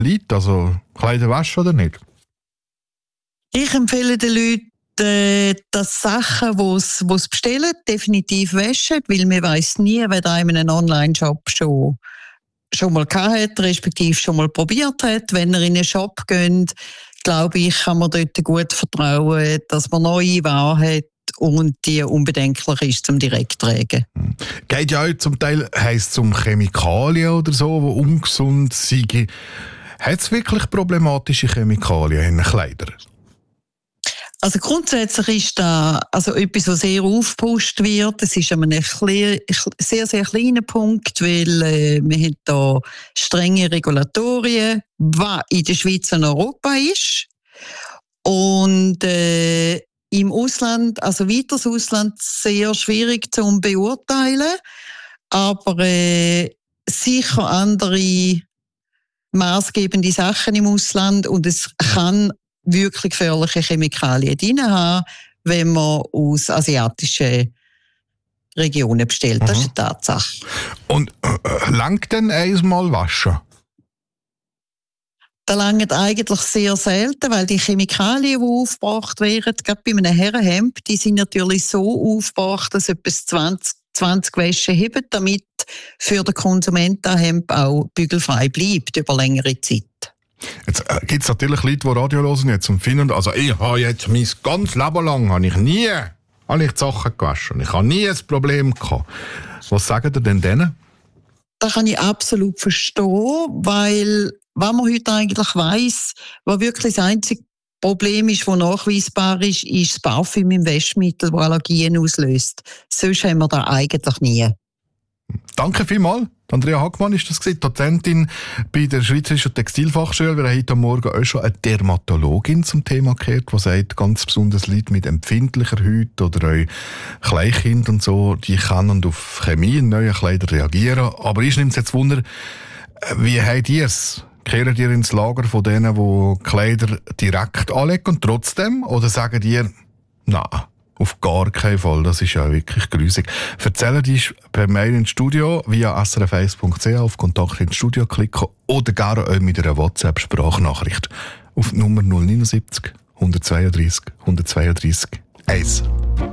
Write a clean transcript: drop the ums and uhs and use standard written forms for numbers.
Leute? Also Kleider waschen oder nicht? Ich empfehle den Leuten, dass Sachen, die sie bestellen, definitiv waschen, weil man weiss nie, wer da in einem Online-Shop schon mal gehabt hat, respektive schon mal probiert hat. Wenn ihr in einen Shop geht, glaube ich, kann man dort gut vertrauen, dass man neue Ware hat und die unbedenklich ist zum Direkttragen. Geht ja auch zum Teil, heisst es um Chemikalien oder so, die ungesund sind. Hat es wirklich problematische Chemikalien in den Kleidern? Also grundsätzlich ist da etwas, was sehr aufgepusht wird. Es ist ein sehr, sehr kleiner Punkt, weil wir haben da strenge Regulatorien, was in der Schweiz und Europa ist. Und im Ausland, also weiteres Ausland, sehr schwierig zu beurteilen. Aber sicher andere maßgebende Sachen im Ausland und es kann wirklich gefährliche Chemikalien drin haben, wenn man aus asiatischen Regionen bestellt. Das ist eine Tatsache. Und langt denn einmal waschen? Das langt eigentlich sehr selten, weil die Chemikalien, die aufgebracht werden, gerade bei einem Herrenhemd, die sind natürlich so aufgebracht, dass etwas 20 Wäsche haben, damit für den Konsumenten das Hemd auch bügelfrei bleibt über längere Zeit. Jetzt gibt es natürlich Leute, die Radio hören jetzt und finden, also ich habe jetzt mein ganzes Leben lang habe ich die Sachen gewaschen. Ich habe nie ein Problem gehabt. Was sagen ihr denn denen? Das kann ich absolut verstehen, weil was man heute eigentlich weiss, was wirklich das einzige Problem ist, das nachweisbar ist, ist das Parfüm im Waschmittel, das Allergien auslöst. Sonst haben wir das eigentlich nie. Danke vielmals. Andrea Hackmann ist das gewesen, Dozentin bei der Schweizerischen Textilfachschule. Wir haben heute Morgen auch schon eine Dermatologin zum Thema gehört, die sagt, ganz besonders Leute mit empfindlicher Haut oder auch Kleinkinder und so, die können auf Chemie in neuen Kleidern reagieren. Aber ich nehme es jetzt Wunder, wie habt ihr es? Kehren ihr ins Lager von denen, die Kleider direkt anlegen und trotzdem? Oder sagen ihr, nein, auf gar keinen Fall, das ist ja wirklich grusig. Erzählen dich per Mail ins Studio via srf1.ch auf Kontakt ins Studio klicken oder gerne auch mit einer WhatsApp-Sprachnachricht auf die Nummer 079 132 132 1.